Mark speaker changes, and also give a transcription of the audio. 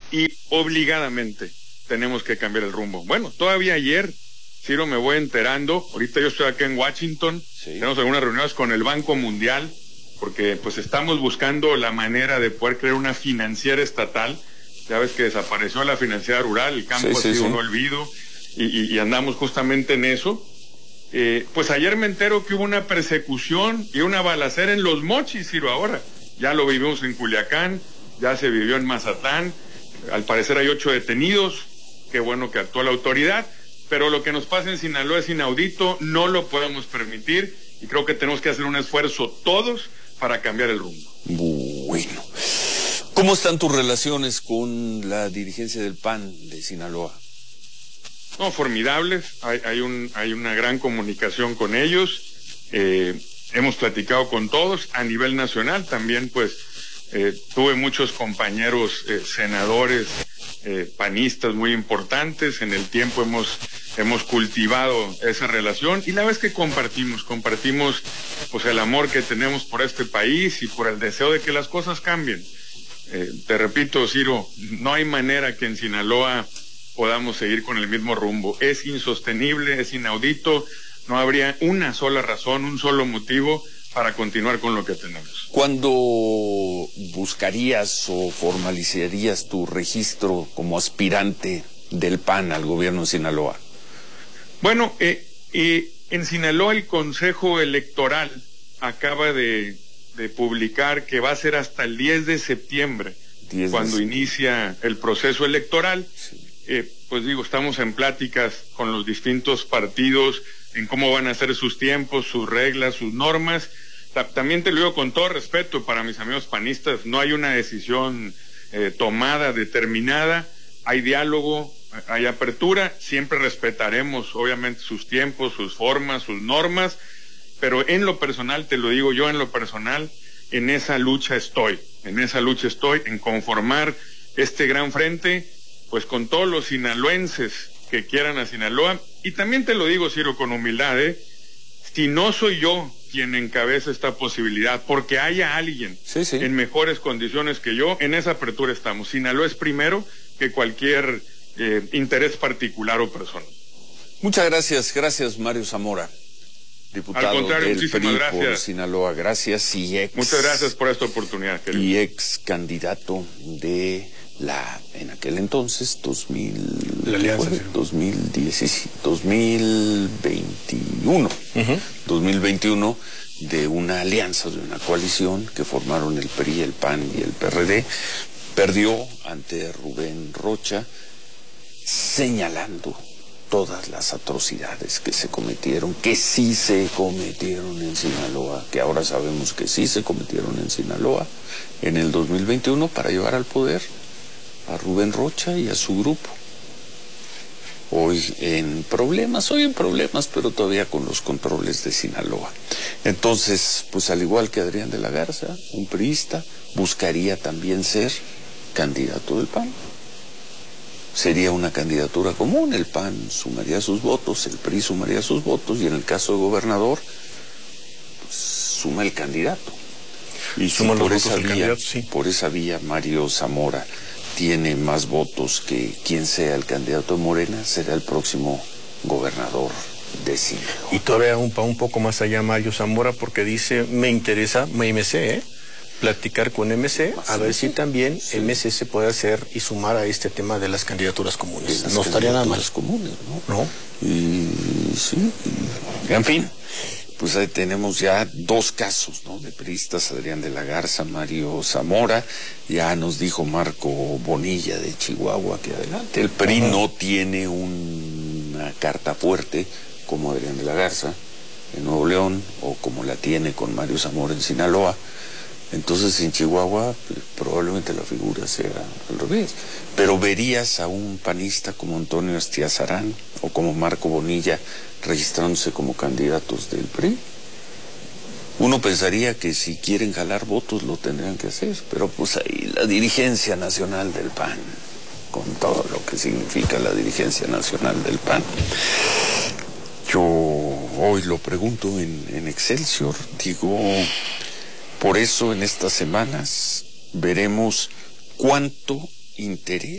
Speaker 1: y obligadamente tenemos que cambiar el rumbo. Bueno, todavía ayer, Ciro, me voy enterando, ahorita yo estoy acá en Washington, tenemos algunas reuniones con el Banco Mundial, porque pues estamos buscando la manera de poder crear una financiera estatal. Ya ves que desapareció la financiera rural, el campo ha sido un olvido, y andamos justamente en eso. Pues ayer me entero que hubo una persecución y una balacera en Los Mochis, Ciro, ahora. Ya lo vivimos en Culiacán, ya se vivió en Mazatlán, al parecer hay 8 detenidos, qué bueno que actuó la autoridad, pero lo que nos pasa en Sinaloa es inaudito, no lo podemos permitir, y creo que tenemos que hacer un esfuerzo todos para cambiar el rumbo.
Speaker 2: Bueno, ¿cómo están tus relaciones con la dirigencia del PAN de Sinaloa?
Speaker 1: No, formidables, hay una gran comunicación con ellos, hemos platicado con todos a nivel nacional, también pues tuve muchos compañeros senadores panistas muy importantes, en el tiempo hemos cultivado esa relación, y la vez que compartimos pues el amor que tenemos por este país y por el deseo de que las cosas cambien. Te repito, Ciro, no hay manera que en Sinaloa podamos seguir con el mismo rumbo. Es insostenible, es inaudito, no habría una sola razón, un solo motivo para continuar con lo que tenemos.
Speaker 2: ¿Cuándo buscarías o formalizarías tu registro como aspirante del PAN al gobierno de Sinaloa? Bueno,
Speaker 1: en Sinaloa el Consejo Electoral acaba de publicar que va a ser hasta el 10 de septiembre, cuando inicia el proceso electoral. Sí. Pues digo, estamos en pláticas con los distintos partidos en cómo van a ser sus tiempos, sus reglas, sus normas. También te lo digo con todo respeto para mis amigos panistas, no hay una decisión tomada, determinada, hay diálogo, hay apertura, siempre respetaremos obviamente sus tiempos, sus formas, sus normas, pero en lo personal, te lo digo yo en lo personal, en esa lucha estoy, en conformar este gran frente, pues con todos los sinaloenses que quieran a Sinaloa, y también te lo digo, Ciro, con humildad, si no soy yo quien encabeza esta posibilidad, porque haya alguien en mejores condiciones que yo, en esa apertura estamos. Sinaloa es primero que cualquier interés particular o personal.
Speaker 2: Muchas gracias Mario Zamora, diputado del PRI por Sinaloa, gracias,
Speaker 1: muchas gracias por esta oportunidad, querido.
Speaker 2: Y ex candidato de en aquel entonces, 2021, de una alianza, de una coalición que formaron el PRI, el PAN y el PRD, perdió ante Rubén Rocha, señalando todas las atrocidades que se cometieron, que sí se cometieron en Sinaloa, que ahora sabemos que sí se cometieron en Sinaloa, en el 2021, para llevar al poder a Rubén Rocha y a su grupo. Hoy en problemas, pero todavía con los controles de Sinaloa. Entonces, pues al igual que Adrián de la Garza, un priista, buscaría también ser candidato del PAN. Sería una candidatura común, el PAN sumaría sus votos, el PRI sumaría sus votos, y en el caso de gobernador, pues, suma el candidato. Y si por esa vía Mario Zamora tiene más votos que quien sea el candidato de Morena, será el próximo gobernador de Sinaloa.
Speaker 3: Y todavía un poco más allá Mario Zamora, porque dice, me interesa MC, platicar con MC, a ver si también MC se puede hacer y sumar a este tema de las candidaturas comunes. No estaría nada mal.
Speaker 2: Comunes, ¿no? Y sí, en fin. Pues ahí tenemos ya 2 casos, ¿no? De priistas, Adrián de la Garza, Mario Zamora. Ya nos dijo Marco Bonilla de Chihuahua que adelante. El PRI no tiene una carta fuerte como Adrián de la Garza en Nuevo León, o como la tiene con Mario Zamora en Sinaloa. Entonces en Chihuahua pues, probablemente la figura sea al revés. Pero verías a un panista como Antonio Astiazarán o como Marco Bonilla registrándose como candidatos del PRI. Uno pensaría que si quieren jalar votos lo tendrían que hacer, pero pues ahí la dirigencia nacional del PAN, con todo lo que significa la dirigencia nacional del PAN. Yo hoy lo pregunto en Excelsior, digo, por eso en estas semanas veremos cuánto interés